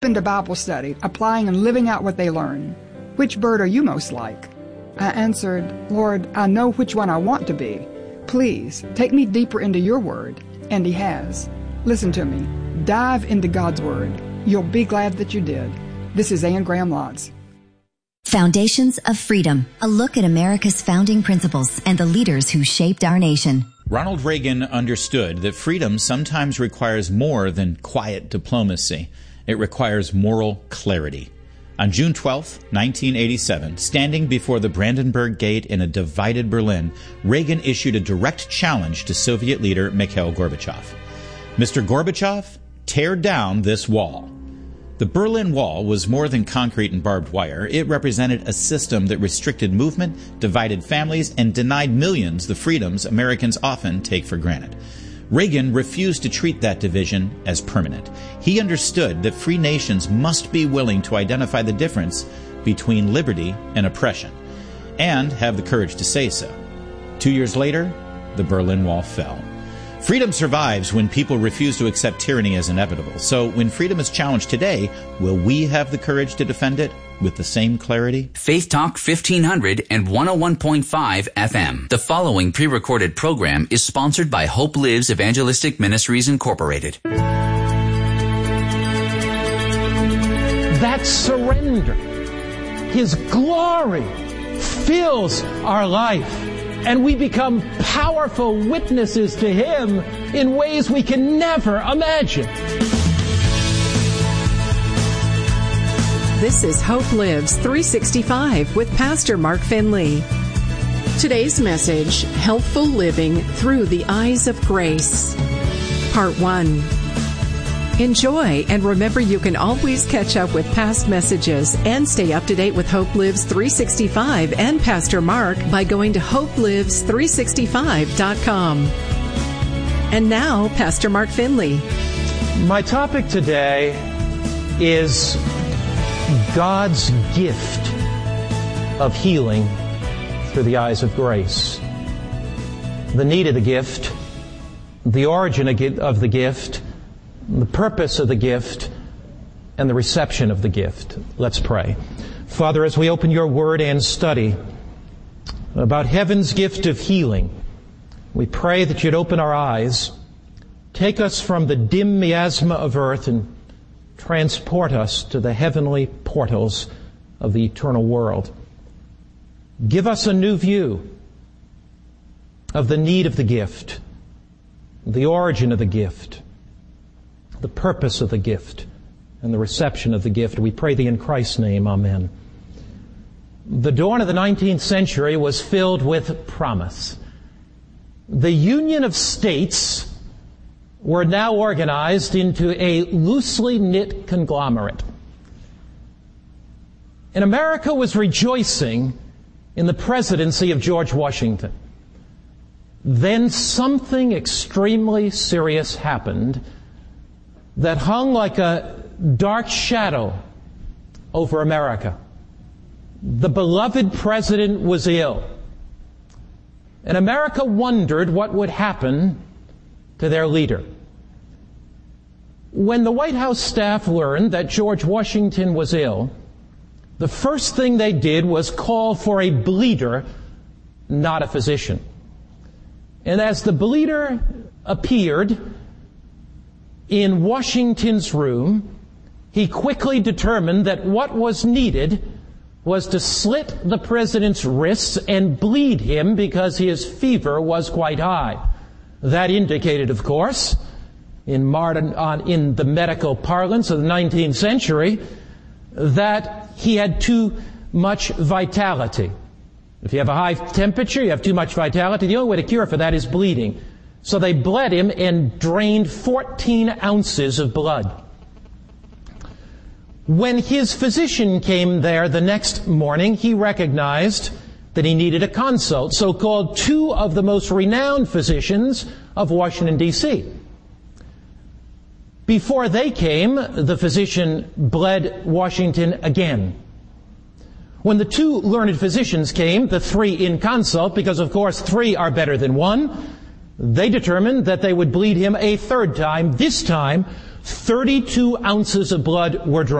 into Bible study, applying and living out what they learn. Which bird are you most like? I answered, Lord, I know which one I want to be. Please, take me deeper into your word. And he has. Listen to me. Dive into God's word. You'll be glad that you did. This is Anne Graham Lotz. Foundations of Freedom, a look at America's founding principles and the leaders who shaped our nation. Ronald Reagan understood that freedom sometimes requires more than quiet diplomacy. It requires moral clarity. On June 12, 1987, standing before the Brandenburg Gate in a divided Berlin, Reagan issued a direct challenge to Soviet leader Mikhail Gorbachev. Mr. Gorbachev, tear down this wall. The Berlin Wall was more than concrete and barbed wire. It represented a system that restricted movement, divided families, and denied millions the freedoms Americans often take for granted. Reagan refused to treat that division as permanent. He understood that free nations must be willing to identify the difference between liberty and oppression, and have the courage to say so. 2 years later, the Berlin Wall fell. Freedom survives when people refuse to accept tyranny as inevitable. So when freedom is challenged today, will we have the courage to defend it with the same clarity? Faith Talk 1500 and 101.5 FM. The following pre-recorded program is sponsored by Hope Lives Evangelistic Ministries Incorporated. That surrender, His glory fills our life. And we become powerful witnesses to Him in ways we can never imagine. This is Hope Lives 365 with Pastor Mark Finley. Today's message, Healthful Living Through the Eyes of Grace. Part 1. Enjoy, and remember you can always catch up with past messages and stay up to date with Hope Lives 365 and Pastor Mark by going to hopelives365.com. And now, Pastor Mark Finley. My topic today is God's gift of healing through the eyes of grace. The need of the gift, the origin of the gift, the purpose of the gift, and the reception of the gift. Let's pray. Father, as we open your word and study about heaven's gift of healing, we pray that you'd open our eyes, take us from the dim miasma of earth and transport us to the heavenly portals of the eternal world. Give us a new view of the need of the gift, the origin of the gift, the purpose of the gift, and the reception of the gift. We pray thee in Christ's name. Amen. The dawn of the 19th century was filled with promise. The Union of States were now organized into a loosely knit conglomerate. And America was rejoicing in the presidency of George Washington. Then something extremely serious happened that hung like a dark shadow over America. The beloved president was ill. And America wondered what would happen to their leader. When the White House staff learned that George Washington was ill, the first thing they did was call for a bleeder, not a physician. And as the bleeder appeared in Washington's room, he quickly determined that what was needed was to slit the president's wrists and bleed him because his fever was quite high. That indicated, of course, in the medical parlance of the 19th century, that he had too much vitality. If you have a high temperature, you have too much vitality. The only way to cure for that is bleeding. So they bled him and drained 14 ounces of blood. When his physician came there the next morning, he recognized that he needed a consult, so called two of the most renowned physicians of Washington, D.C. Before they came, the physician bled Washington again. When the two learned physicians came, the three in consult, because of course 3 are better than 1, they determined that they would bleed him a third time, this time 32 ounces of blood were drawn.